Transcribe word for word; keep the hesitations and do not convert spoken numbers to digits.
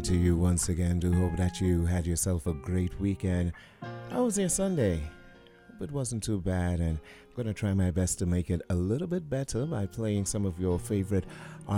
to you once again. Do hope that you had yourself a great weekend. How was your Sunday? Hope it wasn't too bad, and I'm going to try my best to make it a little bit better by playing some of your favorite